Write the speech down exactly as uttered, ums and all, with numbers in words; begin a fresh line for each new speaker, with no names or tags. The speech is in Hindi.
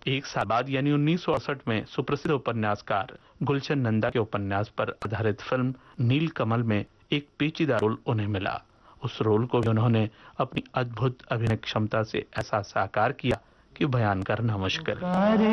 एक साल बाद यानी उन्नीस सौ अड़सठ में सुप्रसिद्ध उपन्यासकार गुलशन नंदा के उपन्यास पर आधारित फिल्म नीलकमल में एक पेचीदा रोल उन्हें मिला। उस रोल को भी उन्होंने अपनी अद्भुत अभिनय क्षमता से ऐसा साकार किया कि बयान करना मुश्किल है।